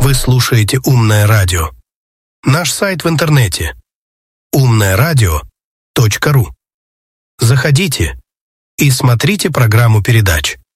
Вы слушаете «Умное радио». Наш сайт в интернете умное-радио.ру. Заходите и смотрите программу передач.